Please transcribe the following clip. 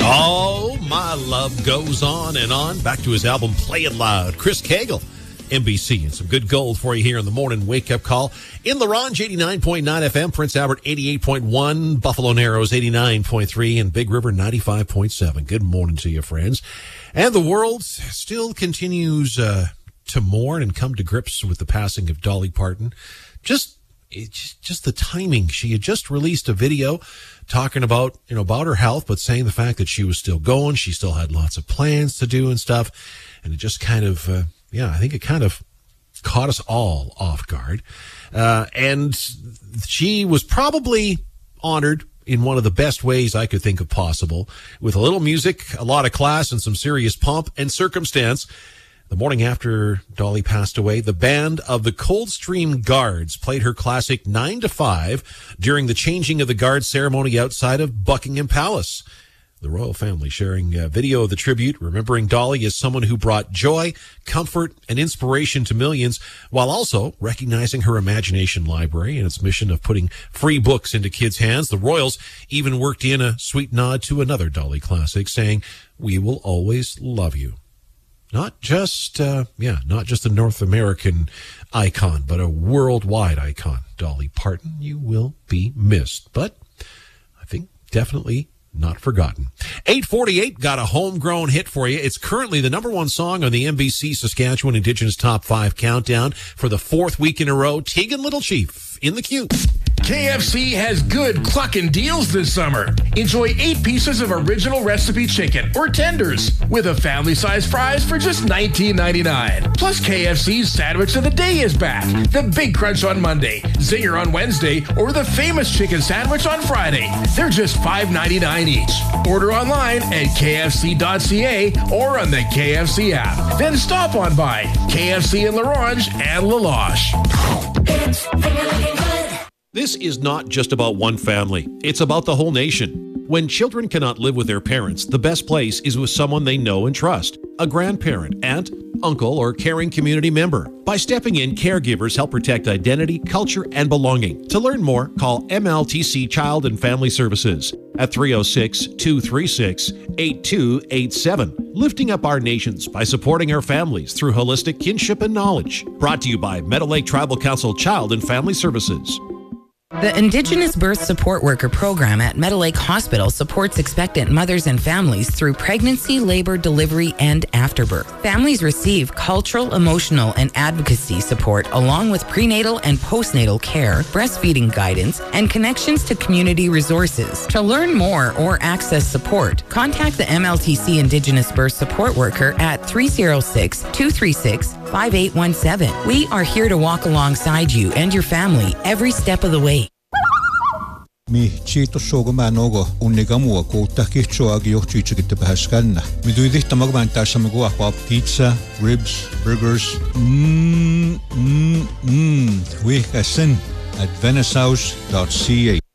Oh, my love goes on and on. Back to his album, Play It Loud. Chris Cagle, NBC, and some good gold for you here in the morning wake-up call. In La Ronge, 89.9 FM, Prince Albert, 88.1, Buffalo Narrows, 89.3, and Big River, 95.7. Good morning to you, friends. And the world still continues to mourn and come to grips with the passing of Dolly Parton. Just the timing. She had just released a video talking about her health, but saying the fact that she was still going, she still had lots of plans to do and stuff. And it just kind of, I think it kind of caught us all off guard. And she was probably honored in one of the best ways I could think of possible, with a little music, a lot of class, and some serious pomp and circumstance. The morning after Dolly passed away, the band of the Coldstream Guards played her classic 9 to 5 during the changing of the guard ceremony outside of Buckingham Palace. The royal family sharing a video of the tribute, remembering Dolly as someone who brought joy, comfort, and inspiration to millions, while also recognizing her imagination library and its mission of putting free books into kids' hands. The royals even worked in a sweet nod to another Dolly classic, saying, "We will always love you." Not just a North American icon, but a worldwide icon. Dolly Parton, you will be missed, but I think definitely not forgotten. 848 got a homegrown hit for you. It's currently the number one song on the NBC Saskatchewan Indigenous Top 5 Countdown for the fourth week in a row. Tegan Little Chief in the queue. KFC has good cluckin' deals this summer. Enjoy 8 pieces of original recipe chicken or tenders with a family-sized fries for just $19.99. Plus, KFC's Sandwich of the Day is back. The Big Crunch on Monday, Zinger on Wednesday, or the famous chicken sandwich on Friday. They're just $5.99 each. Order online at kfc.ca or on the KFC app. Then stop on by KFC in La Ronge and La Loche. This is not just about one family. It's about the whole nation. When children cannot live with their parents, the best place is with someone they know and trust. A grandparent, aunt, uncle, or caring community member. By stepping in, caregivers help protect identity, culture, and belonging. To learn more, call MLTC Child and Family Services at 306-236-8287. Lifting up our nations by supporting our families through holistic kinship and knowledge. Brought to you by Meadow Lake Tribal Council Child and Family Services. The Indigenous Birth Support Worker program at Meadow Lake Hospital supports expectant mothers and families through pregnancy, labor, delivery, and afterbirth. Families receive cultural, emotional, and advocacy support along with prenatal and postnatal care, breastfeeding guidance, and connections to community resources. To learn more or access support, contact the MLTC Indigenous Birth Support Worker at 306-236-5817. We are here to walk alongside you and your family every step of the way. Mi chito sogo manogo unigamua ko takicho agio chichikite bahaskanna. Mi duidita magman tasamago akwa pizza, ribs, burgers. We kasen at venicehouse.ca.